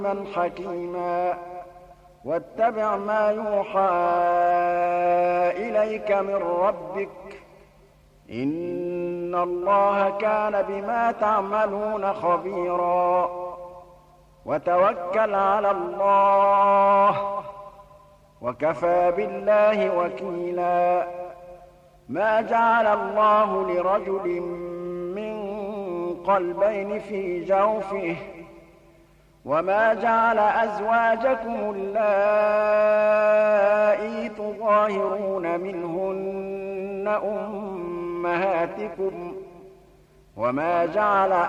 حكيما واتبع ما يوحى إليك من ربك إن الله كان بما تعملون خبيرا وتوكل على الله وكفى بالله وكيلا ما جعل الله لرجل من قلبين في جوفه وما جعل أزواجكم اللائي تظاهرون منهن أمهاتكم وما جعل